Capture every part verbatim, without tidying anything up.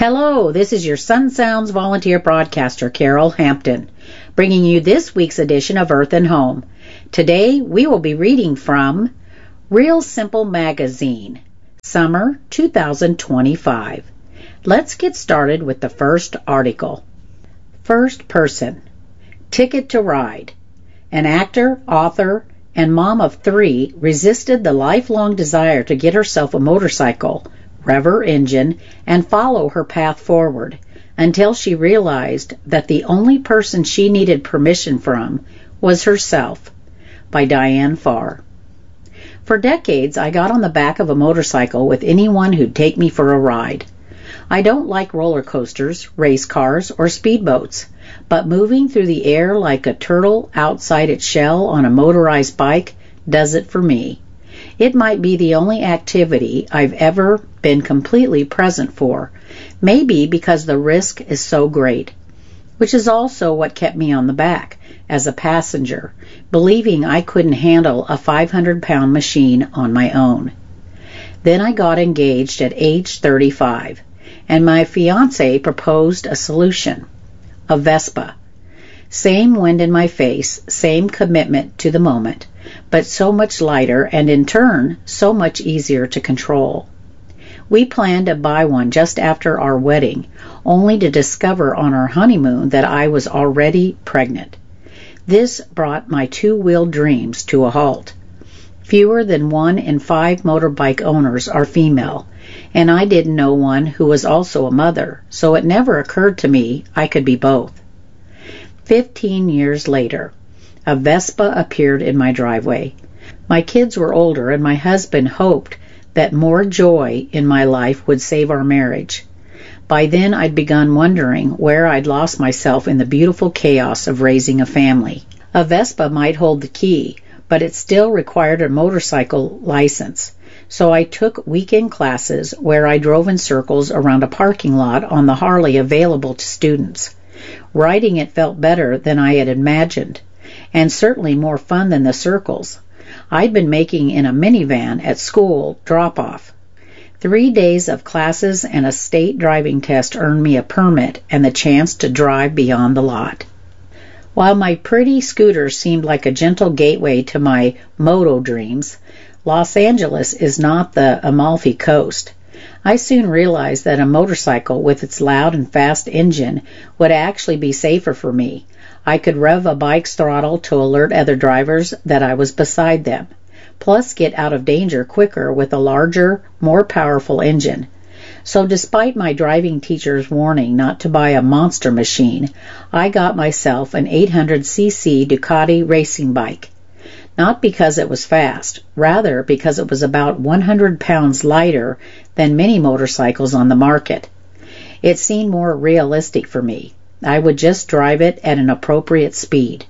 Hello, this is your Sun Sounds volunteer broadcaster, Carol Hampton, bringing you this week's edition of Earth and Home. Today, we will be reading from Real Simple Magazine, Summer two thousand twenty-five. Let's get started with the first article. First person, Ticket to Ride. An actor, author, and mom of three resisted the lifelong desire to get herself a motorcycle, rev her engine, and follow her path forward until she realized that the only person she needed permission from was herself. By Diane Farr. For decades, I got on the back of a motorcycle with anyone who'd take me for a ride. I don't like roller coasters, race cars, or speedboats, but moving through the air like a turtle outside its shell on a motorized bike does it for me. It might be the only activity I've ever been completely present for, maybe because the risk is so great, which is also what kept me on the back as a passenger, believing I couldn't handle a five hundred pound machine on my own. Then I got engaged at age thirty-five, and my fiancé proposed a solution, a Vespa. Same wind in my face, same commitment to the moment, but so much lighter and in turn so much easier to control. We planned to buy one just after our wedding, only to discover on our honeymoon that I was already pregnant. This brought my two-wheel dreams to a halt. Fewer than one in five motorbike owners are female, and I didn't know one who was also a mother, so it never occurred to me I could be both. Fifteen years later, a Vespa appeared in my driveway. My kids were older, and my husband hoped that more joy in my life would save our marriage. By then, I'd begun wondering where I'd lost myself in the beautiful chaos of raising a family. A Vespa might hold the key, but it still required a motorcycle license. So I took weekend classes where I drove in circles around a parking lot on the Harley available to students. Riding it felt better than I had imagined, and certainly more fun than the circles I'd been making in a minivan at school drop-off. Three days of classes and a state driving test earned me a permit and the chance to drive beyond the lot. While my pretty scooter seemed like a gentle gateway to my moto dreams, Los Angeles is not the Amalfi Coast. I soon realized that a motorcycle with its loud and fast engine would actually be safer for me. I could rev a bike's throttle to alert other drivers that I was beside them, plus get out of danger quicker with a larger, more powerful engine. So despite my driving teacher's warning not to buy a monster machine, I got myself an eight hundred c c Ducati racing bike. Not because it was fast, rather because it was about one hundred pounds lighter than many motorcycles on the market. It seemed more realistic for me. I would just drive it at an appropriate speed.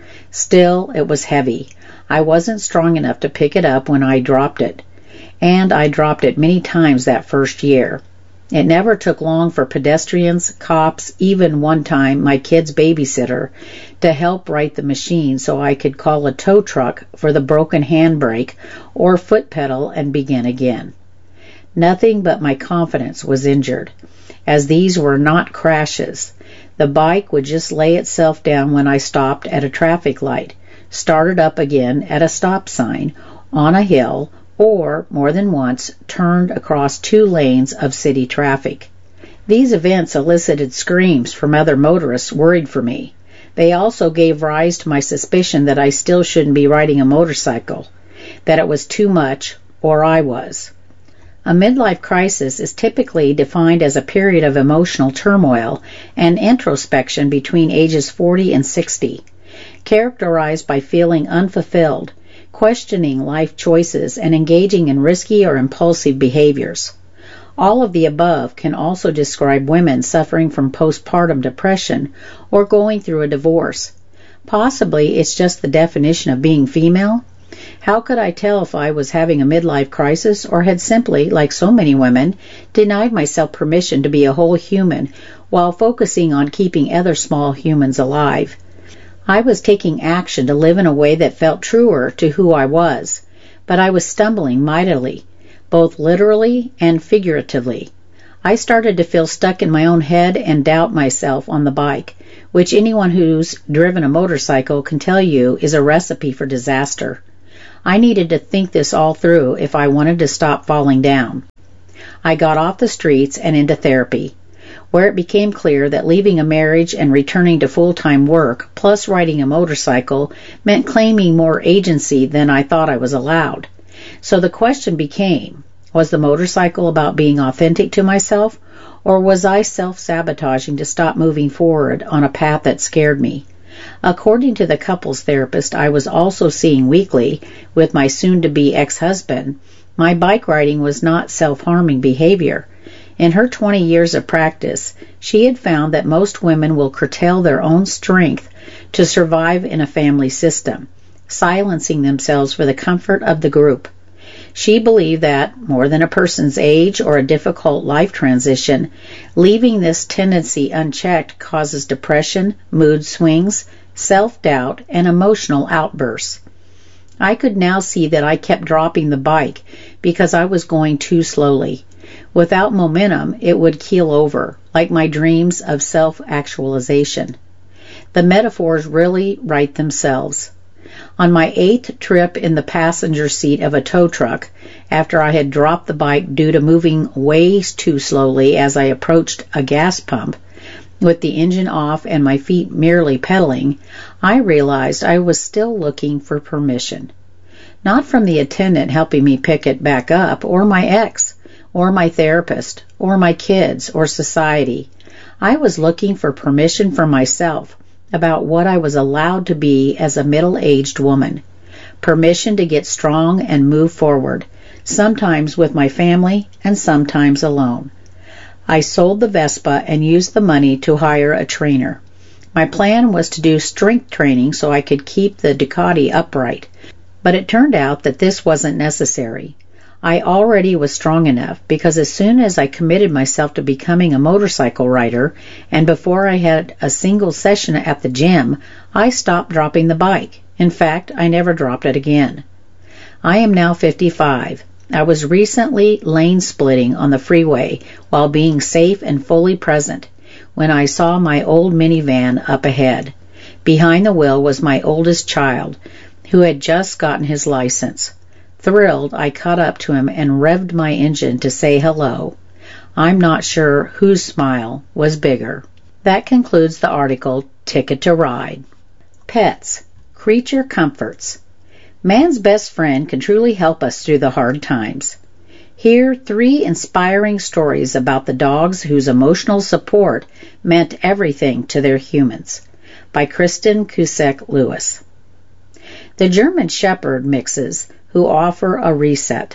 Still, it was heavy. I wasn't strong enough to pick it up when I dropped it, and I dropped it many times that first year. It never took long for pedestrians, cops, even one time my kid's babysitter, to help right the machine so I could call a tow truck for the broken handbrake or foot pedal and begin again. Nothing but my confidence was injured, as these were not crashes. The bike would just lay itself down when I stopped at a traffic light, started up again at a stop sign, on a hill, or, more than once, turned across two lanes of city traffic. These events elicited screams from other motorists worried for me. They also gave rise to my suspicion that I still shouldn't be riding a motorcycle, that it was too much, or I was. A midlife crisis is typically defined as a period of emotional turmoil and introspection between ages forty and sixty, characterized by feeling unfulfilled, questioning life choices, and engaging in risky or impulsive behaviors. All of the above can also describe women suffering from postpartum depression or going through a divorce. Possibly it's just the definition of being female. How could I tell if I was having a midlife crisis or had simply, like so many women, denied myself permission to be a whole human while focusing on keeping other small humans alive? I was taking action to live in a way that felt truer to who I was, but I was stumbling mightily, both literally and figuratively. I started to feel stuck in my own head and doubt myself on the bike, which anyone who's driven a motorcycle can tell you is a recipe for disaster. I needed to think this all through if I wanted to stop falling down. I got off the streets and into therapy, where it became clear that leaving a marriage and returning to full-time work, plus riding a motorcycle, meant claiming more agency than I thought I was allowed. So the question became, was the motorcycle about being authentic to myself, or was I self-sabotaging to stop moving forward on a path that scared me? According to the couples therapist I was also seeing weekly with my soon-to-be ex-husband, my bike riding was not self-harming behavior. In her twenty years of practice, she had found that most women will curtail their own strength to survive in a family system, silencing themselves for the comfort of the group. She believed that, more than a person's age or a difficult life transition, leaving this tendency unchecked causes depression, mood swings, self-doubt, and emotional outbursts. I could now see that I kept dropping the bike because I was going too slowly. Without momentum, it would keel over, like my dreams of self-actualization. The metaphors really write themselves. On my eighth trip in the passenger seat of a tow truck, after I had dropped the bike due to moving way too slowly as I approached a gas pump, with the engine off and my feet merely pedaling, I realized I was still looking for permission. Not from the attendant helping me pick it back up, or my ex, or my therapist, or my kids, or society. I was looking for permission from myself about what I was allowed to be as a middle-aged woman. Permission to get strong and move forward, sometimes with my family and sometimes alone. I sold the Vespa and used the money to hire a trainer. My plan was to do strength training so I could keep the Ducati upright, but it turned out that this wasn't necessary. I already was strong enough because as soon as I committed myself to becoming a motorcycle rider, and before I had a single session at the gym, I stopped dropping the bike. In fact, I never dropped it again. I am now fifty-five. I was recently lane splitting on the freeway while being safe and fully present when I saw my old minivan up ahead. Behind the wheel was my oldest child, who had just gotten his license. Thrilled, I caught up to him and revved my engine to say hello. I'm not sure whose smile was bigger. That concludes the article, Ticket to Ride. Pets, creature comforts. Man's best friend can truly help us through the hard times. Hear three inspiring stories about the dogs whose emotional support meant everything to their humans, by Kristen Cusack-Lewis. The German Shepherd mixes, who offer a reset.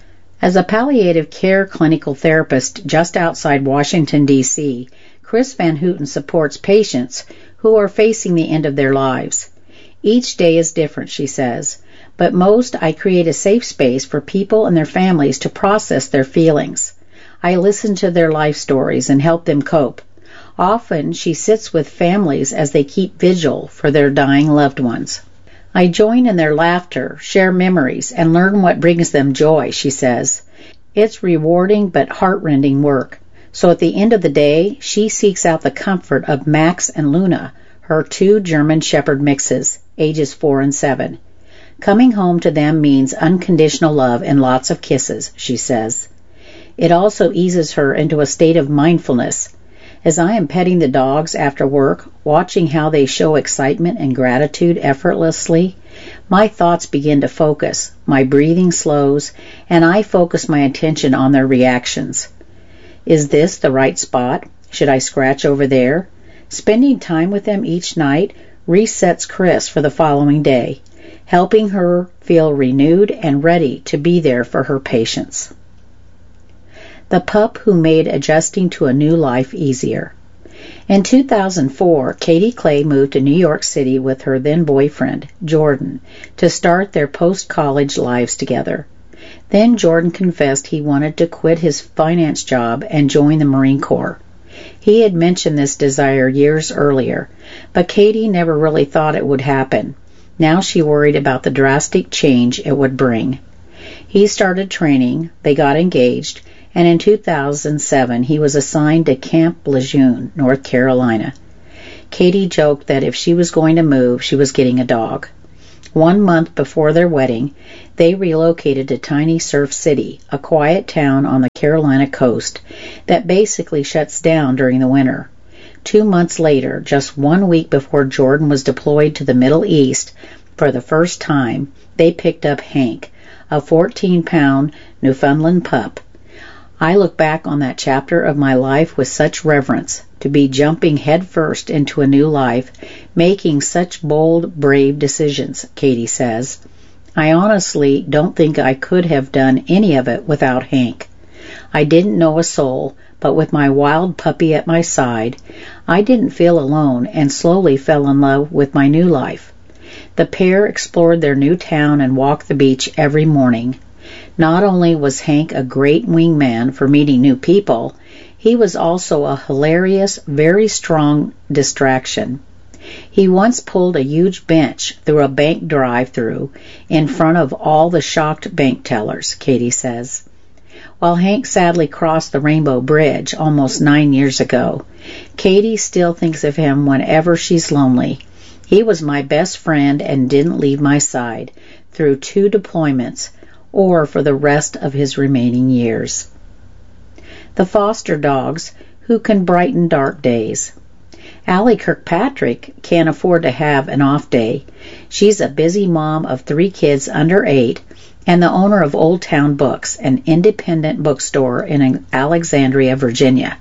As a palliative care clinical therapist just outside Washington, D C, Chris Van Houten supports patients who are facing the end of their lives. Each day is different, she says, but most I create a safe space for people and their families to process their feelings. I listen to their life stories and help them cope. Often she sits with families as they keep vigil for their dying loved ones. I join in their laughter, share memories, and learn what brings them joy, she says. It's rewarding but heartrending work. So at the end of the day, she seeks out the comfort of Max and Luna, her two German Shepherd mixes, ages four and seven. Coming home to them means unconditional love and lots of kisses, she says. It also eases her into a state of mindfulness. As I am petting the dogs after work, watching how they show excitement and gratitude effortlessly, my thoughts begin to focus, my breathing slows, and I focus my attention on their reactions. Is this the right spot? Should I scratch over there? Spending time with them each night resets Chris for the following day, helping her feel renewed and ready to be there for her patients. The pup who made adjusting to a new life easier. In two thousand four, Katie Clay moved to New York City with her then-boyfriend, Jordan, to start their post-college lives together. Then Jordan confessed he wanted to quit his finance job and join the Marine Corps. He had mentioned this desire years earlier, but Katie never really thought it would happen. Now she worried about the drastic change it would bring. He started training, they got engaged, and in two thousand seven he was assigned to Camp Lejeune, North Carolina. Katie joked that if she was going to move, she was getting a dog. One month before their wedding, they relocated to tiny Surf City, a quiet town on the Carolina coast that basically shuts down during the winter. Two months later, just one week before Jordan was deployed to the Middle East for the first time, they picked up Hank, a fourteen-pound Newfoundland pup. I look back on that chapter of my life with such reverence, to be jumping headfirst into a new life, making such bold, brave decisions, Katie says. I honestly don't think I could have done any of it without Hank. I didn't know a soul, but with my wild puppy at my side, I didn't feel alone and slowly fell in love with my new life. The pair explored their new town and walked the beach every morning. Not only was Hank a great wingman for meeting new people, he was also a hilarious, very strong distraction. He once pulled a huge bench through a bank drive-through in front of all the shocked bank tellers, Katie says. While Hank sadly crossed the Rainbow Bridge almost nine years ago, Katie still thinks of him whenever she's lonely. He was my best friend and didn't leave my side through two deployments or for the rest of his remaining years. The foster dogs who can brighten dark days. Allie Kirkpatrick can't afford to have an off day. She's a busy mom of three kids under eight and the owner of Old Town Books, an independent bookstore in Alexandria, Virginia.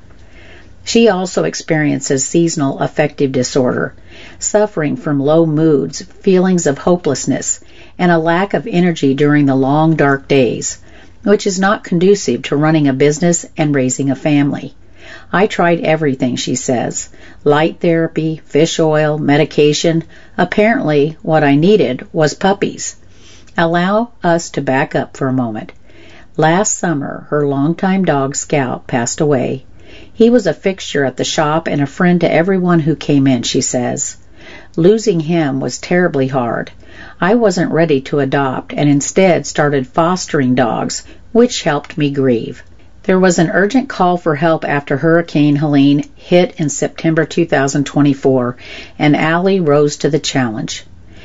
She also experiences seasonal affective disorder, suffering from low moods, feelings of hopelessness, and a lack of energy during the long, dark days, which is not conducive to running a business and raising a family. I tried everything, she says. Light therapy, fish oil, medication. Apparently, what I needed was puppies. Allow us to back up for a moment. Last summer, her longtime dog, Scout, passed away. He was a fixture at the shop and a friend to everyone who came in, she says. Losing him was terribly hard. I wasn't ready to adopt and instead started fostering dogs, which helped me grieve. There was an urgent call for help after Hurricane Helene hit in September two thousand twenty-four, and Allie rose to the challenge.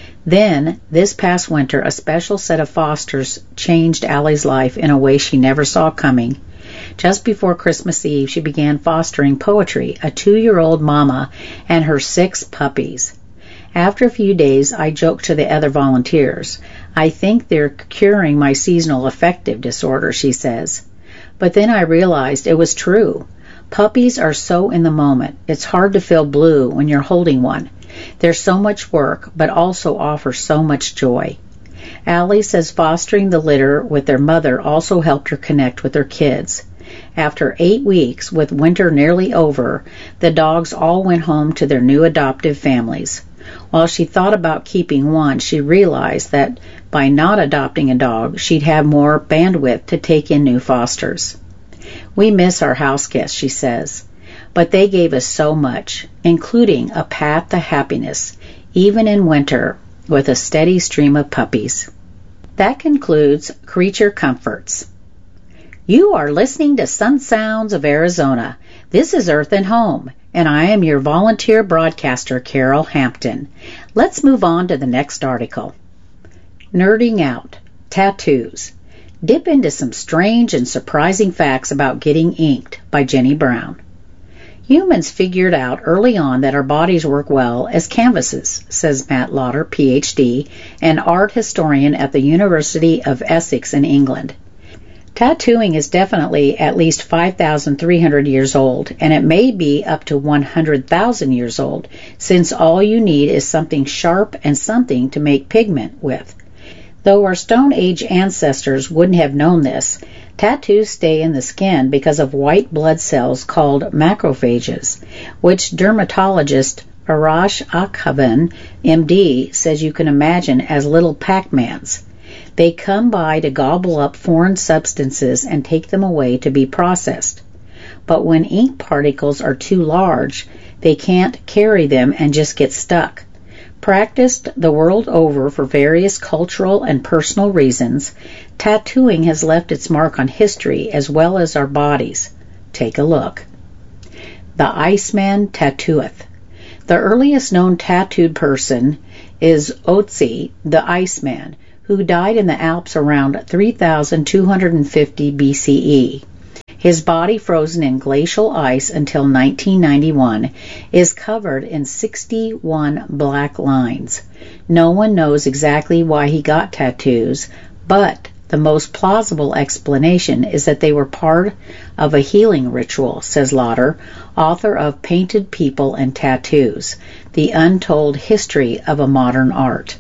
Then, this past winter, a special set of fosters changed Allie's life in a way she never saw coming. Just before Christmas Eve, she began fostering Poetry, a two-year-old mama, and her six puppies. After a few days, I joked to the other volunteers, I think they're curing my seasonal affective disorder, she says. But then I realized it was true. Puppies are so in the moment. It's hard to feel blue when you're holding one. There's so much work, but also offers so much joy. Allie says fostering the litter with their mother also helped her connect with her kids. After eight weeks, with winter nearly over, the dogs all went home to their new adoptive families. While she thought about keeping one, she realized that by not adopting a dog, she'd have more bandwidth to take in new fosters. We miss our house guests, she says, but they gave us so much, including a path to happiness, even in winter, with a steady stream of puppies. That concludes Creature Comforts. You are listening to Sun Sounds of Arizona. This is Earth and Home, and I am your volunteer broadcaster, Carol Hampton. Let's move on to the next article. Nerding Out. Tattoos. Dip into some strange and surprising facts about getting inked by Jenny Brown. Humans figured out early on that our bodies work well as canvases, says Matt Lauder, P H D, an art historian at the University of Essex in England. Tattooing is definitely at least five thousand three hundred years old, and it may be up to one hundred thousand years old, since all you need is something sharp and something to make pigment with. Though our Stone Age ancestors wouldn't have known this, tattoos stay in the skin because of white blood cells called macrophages, which dermatologist Arash Akhavan, M D, says you can imagine as little Pac-Mans. They come by to gobble up foreign substances and take them away to be processed. But when ink particles are too large, they can't carry them and just get stuck. Practiced the world over for various cultural and personal reasons, Tattooing has left its mark on history as well as our bodies. Take a look. The Iceman tattooeth. The earliest known tattooed person is Otzi the Iceman, who died in the Alps around three thousand two hundred fifty B C E. His body, frozen in glacial ice until nineteen ninety-one, is covered in sixty-one black lines. No one knows exactly why he got tattoos, but the most plausible explanation is that they were part of a healing ritual, says Lauder, author of Painted People and Tattoos, The Untold History of a Modern Art.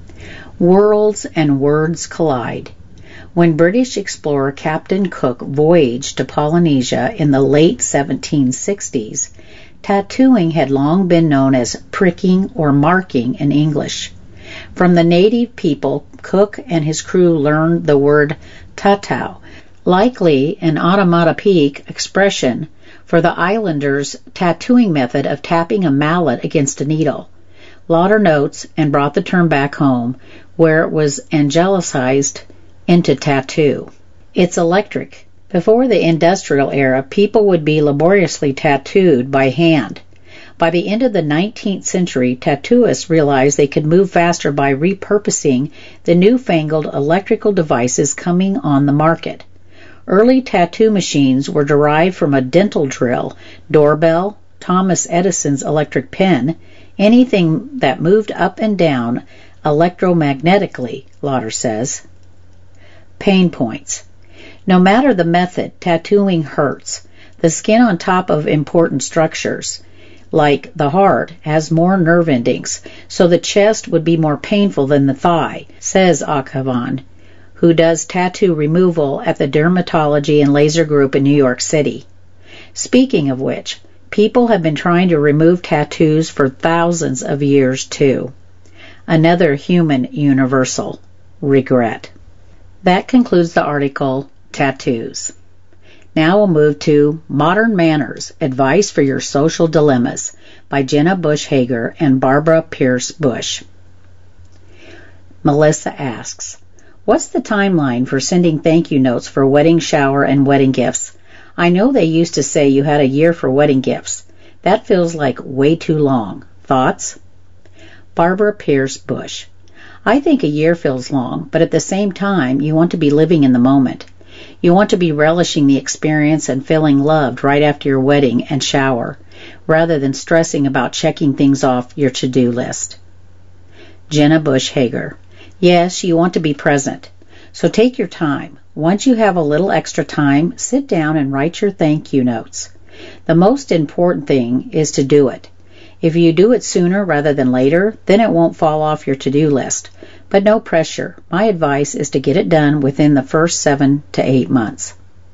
Worlds and words collide. When British explorer Captain Cook voyaged to Polynesia in the late seventeen sixties, tattooing had long been known as pricking or marking in English. From the native people, Cook and his crew learned the word tatau, likely an onomatopoeic expression for the islanders' tattooing method of tapping a mallet against a needle. Lauder notes and brought the term back home, where it was angelicized into tattoo. It's electric. Before the industrial era, people would be laboriously tattooed by hand. By the end of the nineteenth century, tattooists realized they could move faster by repurposing the newfangled electrical devices coming on the market. Early tattoo machines were derived from a dental drill, doorbell, Thomas Edison's electric pen, anything that moved up and down electromagnetically, Lauder says. Pain points. No matter the method, tattooing hurts. The skin on top of important structures, like the heart, has more nerve endings, so the chest would be more painful than the thigh, says Akhavan, who does tattoo removal at the Dermatology and Laser Group in New York City. Speaking of which, people have been trying to remove tattoos for thousands of years too. Another human universal, regret. That concludes the article, Tattoos. Now we'll move to Modern Manners, Advice for Your Social Dilemmas by Jenna Bush Hager and Barbara Pierce Bush. Melissa asks, what's the timeline for sending thank you notes for wedding shower and wedding gifts? I know they used to say you had a year for wedding gifts. That feels like way too long. Thoughts? Barbara Pierce Bush. I think a year feels long, but at the same time, you want to be living in the moment. You want to be relishing the experience and feeling loved right after your wedding and shower, rather than stressing about checking things off your to-do list. Jenna Bush Hager. Yes, you want to be present. So take your time. Once you have a little extra time, sit down and write your thank you notes. The most important thing is to do it. If you do it sooner rather than later, then it won't fall off your to-do list. But no pressure. My advice is to get it done within the first seven to eight months.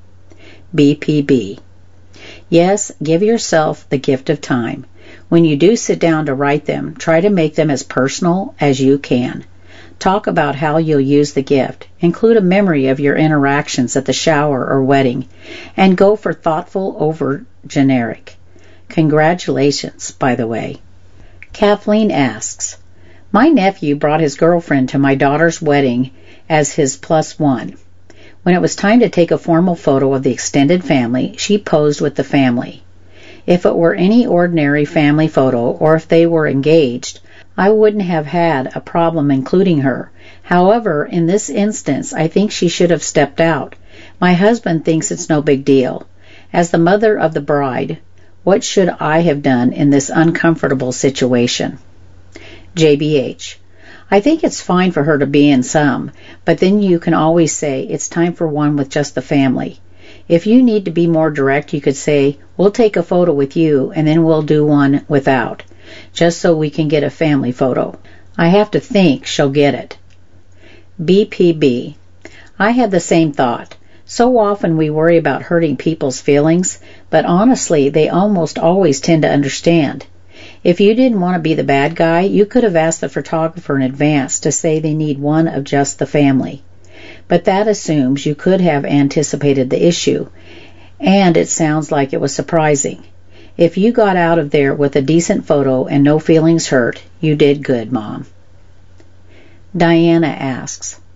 B P B. Yes, give yourself the gift of time. When you do sit down to write them, try to make them as personal as you can. Talk about how you'll use the gift. Include a memory of your interactions at the shower or wedding. And go for thoughtful over generic. Congratulations, by the way. Kathleen asks, my nephew brought his girlfriend to my daughter's wedding as his plus one. When it was time to take a formal photo of the extended family, she posed with the family. If it were any ordinary family photo, or if they were engaged, I wouldn't have had a problem including her. However, in this instance, I think she should have stepped out. My husband thinks it's no big deal. As the mother of the bride, what should I have done in this uncomfortable situation? J B H. I think it's fine for her to be in some, but then you can always say it's time for one with just the family. If you need to be more direct, you could say, we'll take a photo with you and then we'll do one without, just so we can get a family photo. I have to think she'll get it. B P B. I had the same thought. So often we worry about hurting people's feelings, but honestly, they almost always tend to understand. If you didn't want to be the bad guy, you could have asked the photographer in advance to say they need one of just the family. But that assumes you could have anticipated the issue, and it sounds like it was surprising. If you got out of there with a decent photo and no feelings hurt, you did good, Mom. Diana asks,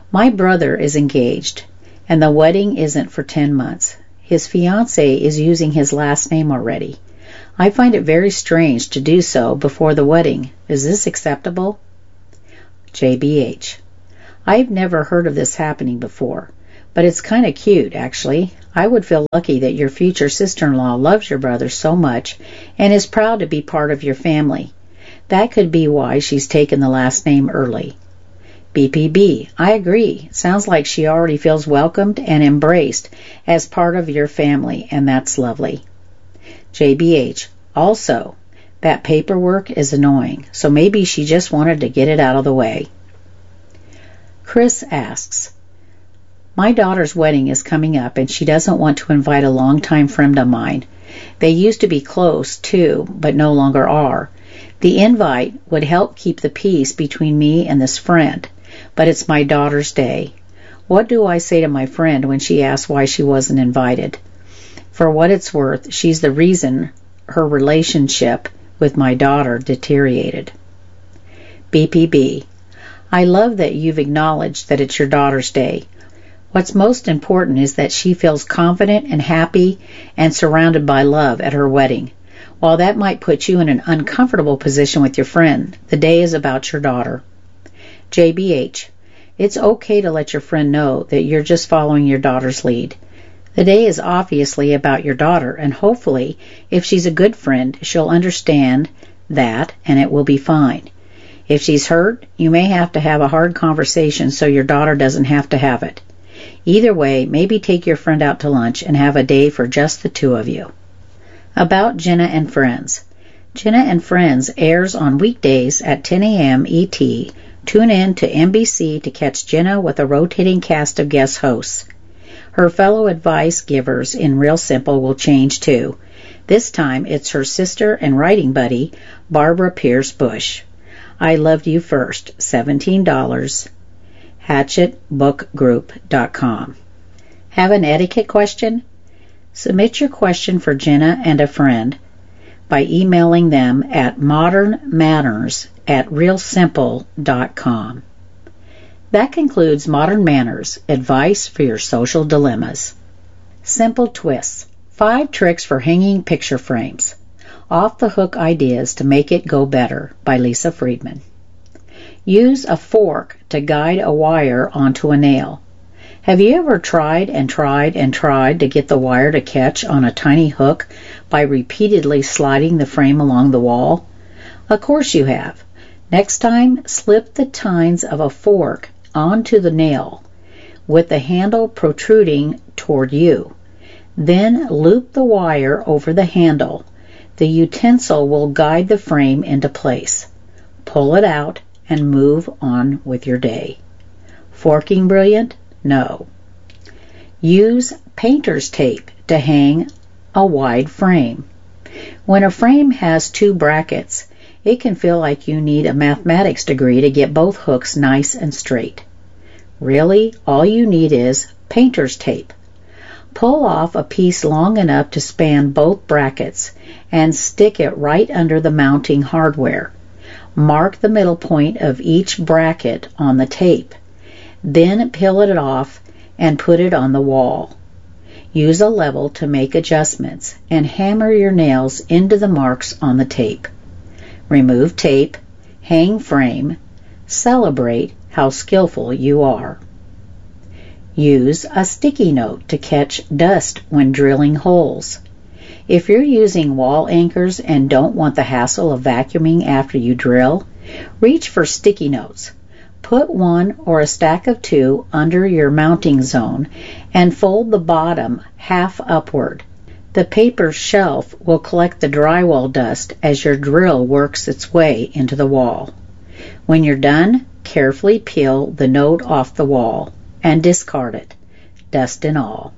My brother is engaged, and the wedding isn't for ten months. His fiancée is using his last name already. I find it very strange to do so before the wedding. Is this acceptable? J B H. I've never heard of this happening before, but it's kind of cute, actually. I would feel lucky that your future sister-in-law loves your brother so much and is proud to be part of your family. That could be why she's taken the last name early. B P B. I agree. Sounds like she already feels welcomed and embraced as part of your family, and that's lovely. J B H. Also, that paperwork is annoying, so maybe she just wanted to get it out of the way. Chris asks, my daughter's wedding is coming up and she doesn't want to invite a longtime friend of mine. They used to be close, too, but no longer are. The invite would help keep the peace between me and this friend, but it's my daughter's day. What do I say to my friend when she asks why she wasn't invited? For what it's worth, she's the reason her relationship with my daughter deteriorated. B P B. I love that you've acknowledged that it's your daughter's day. What's most important is that she feels confident and happy and surrounded by love at her wedding. While that might put you in an uncomfortable position with your friend, the day is about your daughter. J B H. It's okay to let your friend know that you're just following your daughter's lead. The day is obviously about your daughter, and hopefully, if she's a good friend, she'll understand that, and it will be fine. If she's hurt, you may have to have a hard conversation so your daughter doesn't have to have it. Either way, maybe take your friend out to lunch and have a day for just the two of you. About Jenna and Friends. Jenna and Friends airs on weekdays at ten a.m. E T. Tune in to N B C to catch Jenna with a rotating cast of guest hosts. Her fellow advice givers in Real Simple will change too. This time it's her sister and writing buddy, Barbara Pierce Bush. I Loved You First, seventeen dollars. Hatchet Book Group dot com. Have an etiquette question? Submit your question for Jenna and a friend by emailing them at modern manners at real simple dot com. That concludes Modern Manners, advice for your social dilemmas. Simple Twists, five tricks for hanging picture frames. Off-the-hook ideas to make it go better by Lisa Friedman. Use a fork to guide a wire onto a nail. Have you ever tried and tried and tried to get the wire to catch on a tiny hook by repeatedly sliding the frame along the wall? Of course you have. Next time, slip the tines of a fork onto the nail with the handle protruding toward you. Then loop the wire over the handle. The utensil will guide the frame into place. Pull it out and move on with your day. Forking brilliant? No. Use painter's tape to hang a wide frame. When a frame has two brackets, it can feel like you need a mathematics degree to get both hooks nice and straight. Really, all you need is painter's tape. Pull off a piece long enough to span both brackets and stick it right under the mounting hardware. Mark the middle point of each bracket on the tape. Then peel it off and put it on the wall. Use a level to make adjustments and hammer your nails into the marks on the tape. Remove tape, hang frame, celebrate how skillful you are. Use a sticky note to catch dust when drilling holes. If you're using wall anchors and don't want the hassle of vacuuming after you drill, reach for sticky notes. Put one or a stack of two under your mounting zone and fold the bottom half upward. The paper shelf will collect the drywall dust as your drill works its way into the wall. When you're done, carefully peel the note off the wall and discard it, dust and all.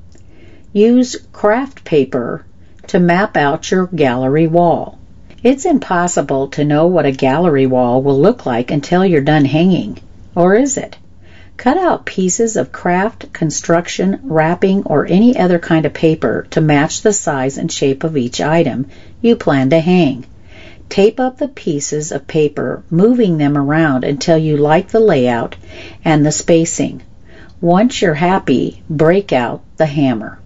Use craft paper to map out your gallery wall. It's impossible to know what a gallery wall will look like until you're done hanging. Or is it? Cut out pieces of craft, construction, wrapping, or any other kind of paper to match the size and shape of each item you plan to hang. Tape up the pieces of paper, moving them around until you like the layout and the spacing. Once you're happy, break out the hammer.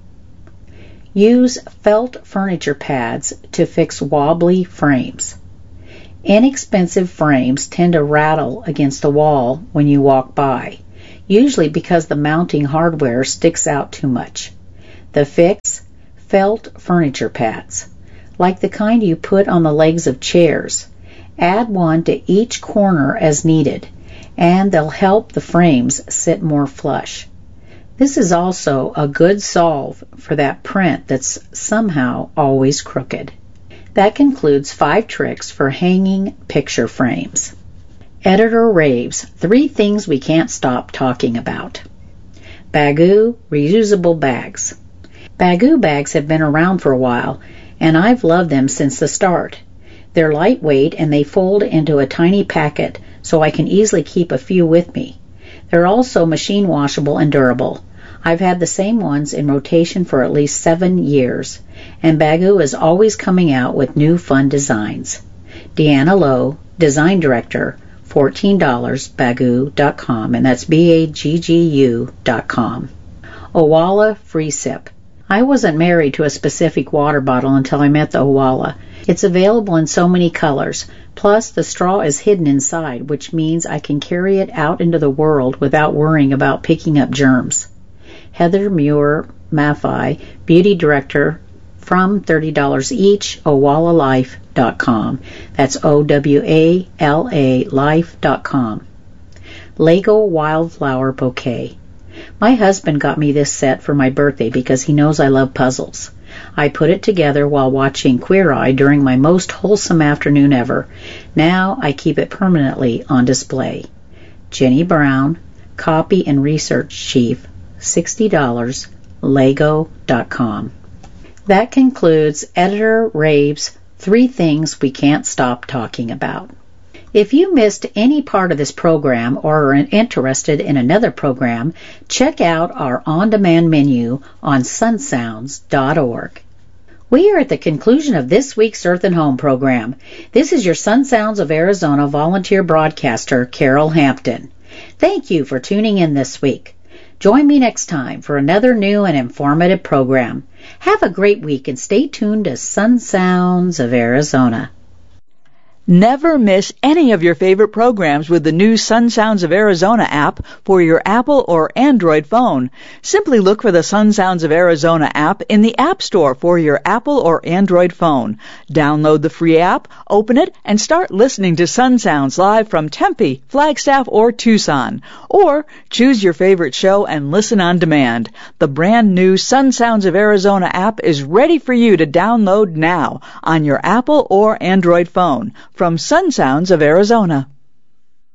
Use felt furniture pads to fix wobbly frames. Inexpensive frames tend to rattle against a wall when you walk by, usually because the mounting hardware sticks out too much. The fix: felt furniture pads, like the kind you put on the legs of chairs. Add one to each corner as needed, and they'll help the frames sit more flush. This is also a good solve for that print that's somehow always crooked. That concludes five tricks for hanging picture frames. Editor raves, three things we can't stop talking about. Baggu reusable bags. Baggu bags have been around for a while, and I've loved them since the start. They're lightweight and they fold into a tiny packet, so I can easily keep a few with me. They're also machine washable and durable. I've had the same ones in rotation for at least seven years, and Baggu is always coming out with new fun designs. Deanna Lowe, Design Director, fourteen dollars, baggu dot com, and that's B A G G U dot com. Owala Free Sip. I wasn't married to a specific water bottle until I met the Owala. It's available in so many colors. Plus, the straw is hidden inside, which means I can carry it out into the world without worrying about picking up germs. Heather Muir Maffei, Beauty Director, from thirty dollars each, owala life dot com. That's O W A L A life dot com. Lego Wildflower Bouquet. My husband got me this set for my birthday because he knows I love puzzles. I put it together while watching Queer Eye during my most wholesome afternoon ever. Now I keep it permanently on display. Jenny Brown, Copy and Research Chief, sixty dollars, lego dot com. That concludes Editor Rave's Three Things We Can't Stop Talking About. If you missed any part of this program or are interested in another program, check out our on-demand menu on sun sounds dot org. We are at the conclusion of this week's Earth and Home program. This is your Sun Sounds of Arizona volunteer broadcaster, Carol Hampton. Thank you for tuning in this week. Join me next time for another new and informative program. Have a great week and stay tuned to Sun Sounds of Arizona. Never miss any of your favorite programs with the new Sun Sounds of Arizona app for your Apple or Android phone. Simply look for the Sun Sounds of Arizona app in the App Store for your Apple or Android phone. Download the free app, open it, and start listening to Sun Sounds live from Tempe, Flagstaff, or Tucson. Or choose your favorite show and listen on demand. The brand new Sun Sounds of Arizona app is ready for you to download now on your Apple or Android phone. From Sun Sounds of Arizona.